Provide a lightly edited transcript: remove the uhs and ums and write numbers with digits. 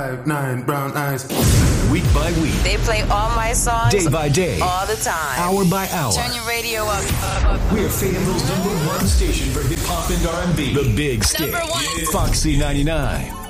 5'9", brown eyes. Week by week. They play all my songs. Day by day. All the time. Hour by hour. Turn your radio up. We're Fayetteville's #1 station for hip hop and R&B. The Big Stick. #1. Foxy 99.